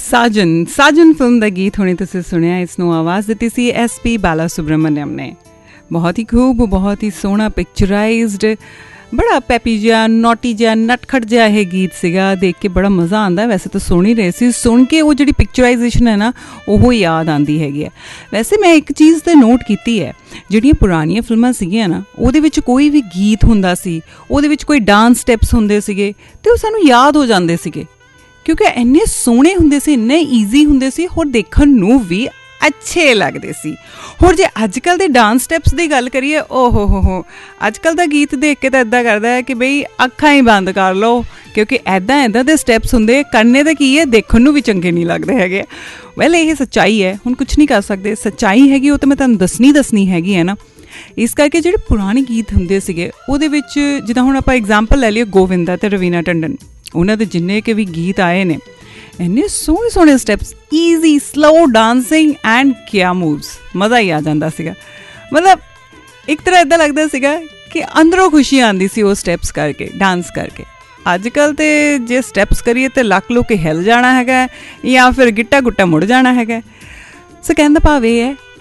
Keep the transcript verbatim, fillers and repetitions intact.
ਸਾਜਨ ਸਾਜਨ film ਦਾ ਗੀਤ ਹੁਣੇ ਤੁਸੀਂ ਸੁਣਿਆ। ਇਸ ਨੂੰ ਆਵਾਜ਼ ਦਿੱਤੀ ਸੀ ਐਸ ਪੀ ਬਾਲਾ ਸੁਬਰਾਮਨਿਅਮ ਨੇ। ਬਹੁਤ ਹੀ ਖੂਬ, ਬਹੁਤ ਹੀ ਸੋਹਣਾ ਪਿਕਚਰਾਈਜ਼ਡ, ਬੜਾ ਪੈਪੀ ਜਿਹਾ, ਨੋਟੀ ਜਿਹਾ, ਨਟਖਟ ਜਿਹਾ ਇਹ ਗੀਤ ਸੀਗਾ। ਦੇਖ ਕੇ ਬੜਾ ਮਜ਼ਾ ਆਉਂਦਾ। ਵੈਸੇ ਤਾਂ ਸੁਣ ਹੀ ਰਹੇ ਸੀ, ਸੁਣ ਕੇ ਉਹ ਜਿਹੜੀ ਪਿਕਚਰਾਈਜੇਸ਼ਨ ਹੈ ਨਾ ਉਹ ਯਾਦ ਆਉਂਦੀ ਹੈਗੀ ਹੈ। ਵੈਸੇ ਮੈਂ ਇੱਕ ਚੀਜ਼ ਤਾਂ ਨੋਟ ਕੀਤੀ ਹੈ, ਜਿਹੜੀਆਂ ਪੁਰਾਣੀਆਂ ਫਿਲਮਾਂ ਸੀਗੀਆਂ ਨਾ ਉਹਦੇ ਵਿੱਚ ਕੋਈ ਵੀ ਗੀਤ ਹੁੰਦਾ ਸੀ, ਉਹਦੇ ਵਿੱਚ ਕੋਈ ਡਾਂਸ ਸਟੈਪਸ ਹੁੰਦੇ ਸੀਗੇ ਅਤੇ ਉਹ ਸਾਨੂੰ ਯਾਦ ਹੋ ਜਾਂਦੇ ਸੀਗੇ, ਕਿਉਂਕਿ ਇੰਨੇ ਸੋਹਣੇ ਹੁੰਦੇ ਸੀ, ਇੰਨੇ ਈਜ਼ੀ ਹੁੰਦੇ ਸੀ, ਹੋਰ ਦੇਖਣ ਨੂੰ ਵੀ ਅੱਛੇ ਲੱਗਦੇ ਸੀ। ਹੋਰ ਜੇ ਅੱਜ ਕੱਲ੍ਹ ਦੇ ਡਾਂਸ ਸਟੈਪਸ ਦੀ ਗੱਲ ਕਰੀਏ, ਓ ਹੋ ਹੋ ਹੋ ਅੱਜ ਕੱਲ੍ਹ ਦਾ ਗੀਤ ਦੇਖ ਕੇ ਤਾਂ ਇੱਦਾਂ ਕਰਦਾ ਹੈ ਕਿ ਬਈ ਅੱਖਾਂ ਹੀ ਬੰਦ ਕਰ ਲਓ, ਕਿਉਂਕਿ ਇੱਦਾਂ ਇੱਦਾਂ ਦੇ ਸਟੈਪਸ ਹੁੰਦੇ, ਕਰਨੇ ਦਾ ਕੀ ਹੈ, ਦੇਖਣ ਨੂੰ ਵੀ ਚੰਗੇ ਨਹੀਂ ਲੱਗਦੇ ਹੈਗੇ। ਵੈਲ ਇਹ ਸੱਚਾਈ ਹੈ, ਹੁਣ ਕੁਛ ਨਹੀਂ ਕਰ ਸਕਦੇ, ਸੱਚਾਈ ਹੈਗੀ ਉਹ ਤਾਂ ਮੈਂ ਤੁਹਾਨੂੰ ਦੱਸਣੀ ਦੱਸਣੀ ਹੈਗੀ ਹੈ ਨਾ। ਇਸ ਕਰਕੇ ਜਿਹੜੇ ਪੁਰਾਣੇ ਗੀਤ ਹੁੰਦੇ ਸੀਗੇ ਉਹਦੇ ਵਿੱਚ, ਜਿੱਦਾਂ ਹੁਣ ਆਪਾਂ ਐਗਜ਼ਾਮਪਲ ਲੈ ਲਈਏ ਗੋਵਿੰਦਾ ਅਤੇ ਰਵੀਨਾ ਟੰਡਨ, ਉਹਨਾਂ ਦੇ ਜਿੰਨੇ ਕਿ ਵੀ ਗੀਤ ਆਏ ਨੇ, ਇੰਨੇ ਸੋਹਣੇ ਸੋਹਣੇ steps, easy slow dancing and ਕਿਆ ਮੂਵਸ, ਮਜ਼ਾ ਹੀ ਆ ਜਾਂਦਾ ਸੀਗਾ। ਮਤਲਬ ਇੱਕ ਤਰ੍ਹਾਂ ਇੱਦਾਂ ਲੱਗਦਾ ਸੀਗਾ ਕਿ ਅੰਦਰੋਂ ਖੁਸ਼ੀ ਆਉਂਦੀ ਸੀ ਉਹ ਸਟੈਪਸ ਕਰਕੇ, ਡਾਂਸ ਕਰਕੇ। ਅੱਜ ਕੱਲ੍ਹ ਤਾਂ ਜੇ ਸਟੈਪਸ ਕਰੀਏ ਤਾਂ ਲੱਕ ਲੁੱਕ ਹਿੱਲ ਜਾਣਾ ਹੈਗਾ, ਜਾਂ ਫਿਰ ਗਿੱਟਾ ਗੁੱਟਾ ਮੁੜ ਜਾਣਾ ਹੈਗਾ। ਸੋ ਕਹਿਣ ਦਾ ਭਾਵ ਇਹ ਹੈ